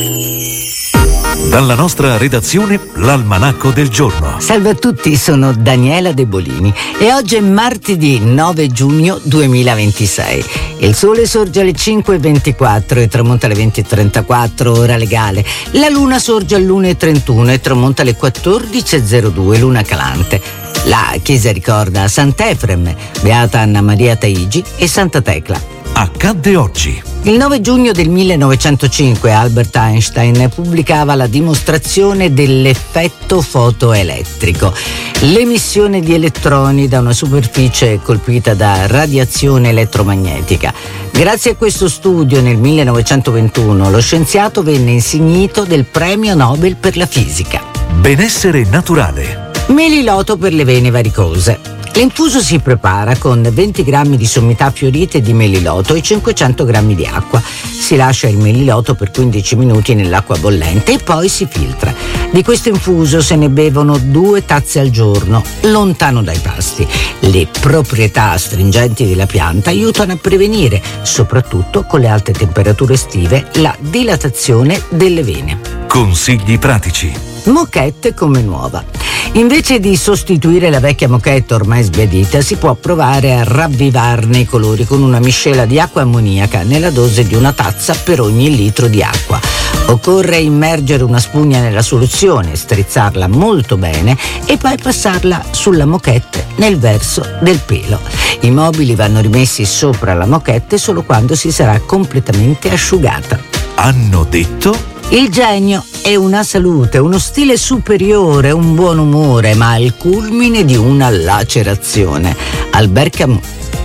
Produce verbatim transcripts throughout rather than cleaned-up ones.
Dalla nostra redazione, l'Almanacco del giorno. Salve a tutti, sono Daniela De Bolini e oggi è martedì nove giugno duemilaventisei. Il sole sorge alle cinque e ventiquattro e tramonta alle venti e trentaquattro, ora legale. La luna sorge all'una e trentuno e tramonta alle quattordici e zero due, luna calante. La chiesa ricorda Sant'Efrem, Beata Anna Maria Taigi e Santa Tecla. Accadde oggi. Il nove giugno del millenovecentocinque Albert Einstein pubblicava la dimostrazione dell'effetto fotoelettrico, l'emissione di elettroni da una superficie colpita da radiazione elettromagnetica. Grazie a questo studio nel millenovecentoventuno lo scienziato venne insignito del premio Nobel per la fisica. Benessere naturale. Meliloto per le vene varicose. L'infuso si prepara con venti grammi di sommità fiorite di meliloto e cinquecento grammi di acqua. Si lascia il meliloto per quindici minuti nell'acqua bollente e poi si filtra. Di questo infuso se ne bevono due tazze al giorno, lontano dai pasti. Le proprietà astringenti della pianta aiutano a prevenire, soprattutto con le alte temperature estive, la dilatazione delle vene. Consigli pratici. Moquette come nuova. Invece di sostituire la vecchia moquette ormai sbiadita, si può provare a ravvivarne i colori con una miscela di acqua ammoniaca nella dose di una tazza per ogni litro di acqua. Occorre immergere una spugna nella soluzione, strizzarla molto bene e poi passarla sulla moquette nel verso del pelo. I mobili vanno rimessi sopra la moquette solo quando si sarà completamente asciugata. Hanno detto? Il genio è una salute, uno stile superiore, un buon umore, ma al culmine di una lacerazione. Albert Camus.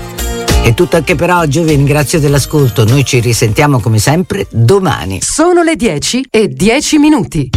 È tutto anche per oggi, vi ringrazio dell'ascolto. Noi ci risentiamo come sempre domani. Sono le dieci e dieci minuti.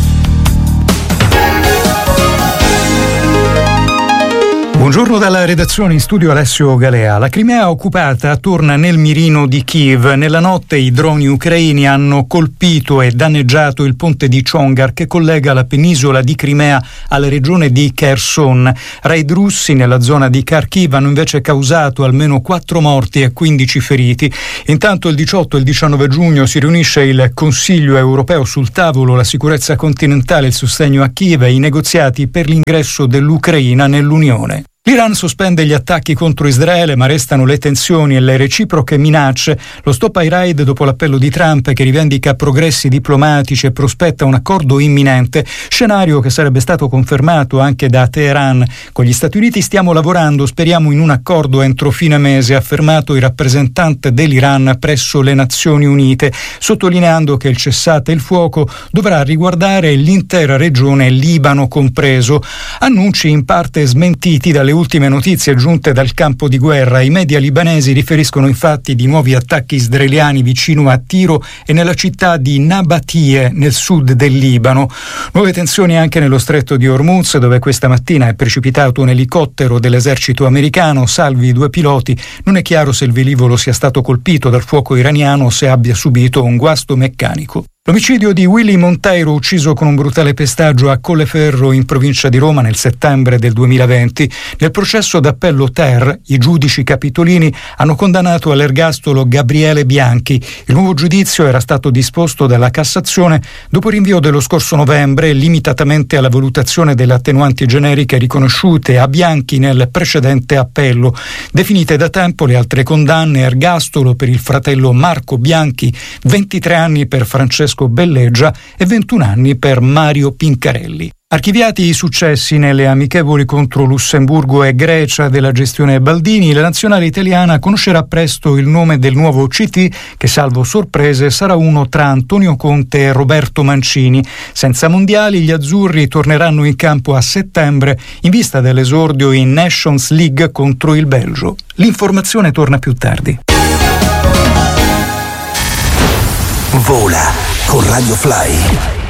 Buongiorno dalla redazione, in studio Alessio Galea. La Crimea occupata torna nel mirino di Kiev. Nella notte i droni ucraini hanno colpito e danneggiato il ponte di Chongar che collega la penisola di Crimea alla regione di Kherson. Raid russi nella zona di Kharkiv hanno invece causato almeno quattro morti e quindici feriti. Intanto il diciotto e il diciannove giugno si riunisce il Consiglio europeo, sul tavolo la sicurezza continentale, il sostegno a Kiev e i negoziati per l'ingresso dell'Ucraina nell'Unione. L'Iran sospende gli attacchi contro Israele, ma restano le tensioni e le reciproche minacce. Lo stop ai raid dopo l'appello di Trump, che rivendica progressi diplomatici e prospetta un accordo imminente, scenario che sarebbe stato confermato anche da Teheran. Con gli Stati Uniti stiamo lavorando, speriamo in un accordo entro fine mese, ha affermato il rappresentante dell'Iran presso le Nazioni Unite, sottolineando che il cessate il fuoco dovrà riguardare l'intera regione, Libano compreso. Annunci in parte smentiti dalle ultime notizie giunte dal campo di guerra. I media libanesi riferiscono infatti di nuovi attacchi israeliani vicino a Tiro e nella città di Nabatie, nel sud del Libano. Nuove tensioni anche nello stretto di Hormuz, dove questa mattina è precipitato un elicottero dell'esercito americano, salvi i due piloti. Non è chiaro se il velivolo sia stato colpito dal fuoco iraniano o se abbia subito un guasto meccanico. L'omicidio di Willy Monteiro, ucciso con un brutale pestaggio a Colleferro in provincia di Roma nel settembre del duemilaventi. Nel processo d'appello Ter, i giudici capitolini hanno condannato all'ergastolo Gabriele Bianchi. Il nuovo giudizio era stato disposto dalla Cassazione dopo il rinvio dello scorso novembre, limitatamente alla valutazione delle attenuanti generiche riconosciute a Bianchi nel precedente appello. Definite da tempo le altre condanne: ergastolo per il fratello Marco Bianchi, ventitré anni per Francesco Belleggia e ventuno anni per Mario Pincarelli. Archiviati i successi nelle amichevoli contro Lussemburgo e Grecia della gestione Baldini, la nazionale italiana conoscerà presto il nome del nuovo C T che, salvo sorprese, sarà uno tra Antonio Conte e Roberto Mancini. Senza mondiali, gli azzurri torneranno in campo a settembre in vista dell'esordio in Nations League contro il Belgio. L'informazione torna più tardi. Vola con Radio Fly.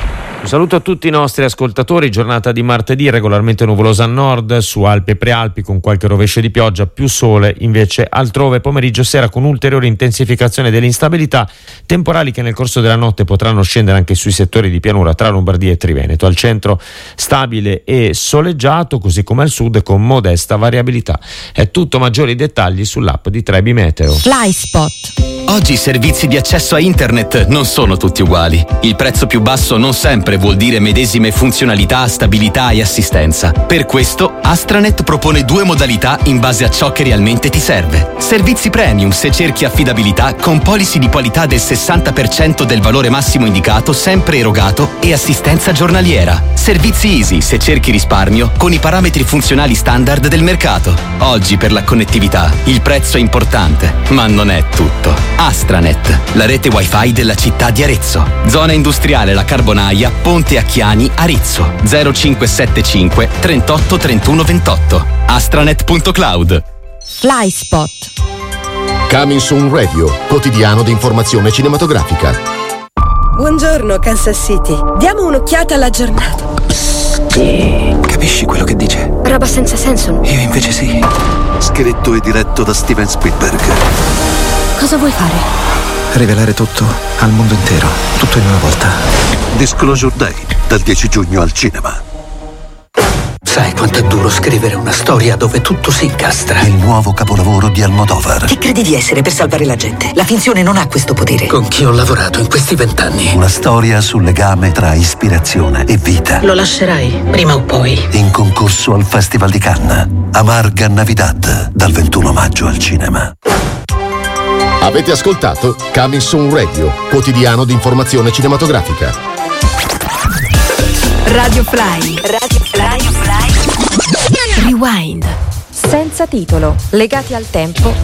Un saluto a tutti i nostri ascoltatori. Giornata di martedì regolarmente nuvolosa a nord, su Alpi e Prealpi con qualche rovescio di pioggia, più sole invece altrove. Pomeriggio e sera con ulteriore intensificazione dell'instabilità, temporali che nel corso della notte potranno scendere anche sui settori di pianura tra Lombardia e Triveneto. Al centro stabile e soleggiato, così come al sud con modesta variabilità. È tutto, maggiori dettagli sull'app di Trebi Meteo. FlySpot. Oggi i servizi di accesso a internet non sono tutti uguali. Il prezzo più basso non sempre vuol dire medesime funzionalità, stabilità e assistenza. Per questo Astranet propone due modalità in base a ciò che realmente ti serve. Servizi premium se cerchi affidabilità con policy di qualità del sessanta per cento del valore massimo indicato sempre erogato e assistenza giornaliera. Servizi easy se cerchi risparmio con i parametri funzionali standard del mercato. Oggi per la connettività il prezzo è importante, ma non è tutto. Astranet, la rete wifi della città di Arezzo. Zona industriale La Carbonaia, Ponte Acchiani, Arezzo. zero cinque sette cinque trentotto trentuno ventotto. astranet punto cloud. FlySpot. Coming Soon Radio, quotidiano di informazione cinematografica. Buongiorno Kansas City. Diamo un'occhiata alla giornata. Capisci quello che dice? Roba senza senso. Io invece sì. Scritto e diretto da Steven Spielberg. Cosa vuoi fare? Rivelare tutto al mondo intero, tutto in una volta. Disclosure Day, dal dieci giugno al cinema. Sai quanto è duro scrivere una storia dove tutto si incastra? Il nuovo capolavoro di Almodovar. Chi credi di essere per salvare la gente? La finzione non ha questo potere. Con chi ho lavorato in questi vent'anni. Una storia sul legame tra ispirazione e vita. Lo lascerai, prima o poi. In concorso al Festival di Cannes. Amarga Navidad, dal ventuno maggio al cinema. Avete ascoltato Coming Soon Radio, quotidiano di informazione cinematografica. Radio Fly. Radio Fly. Rewind. Senza titolo, legati al tempo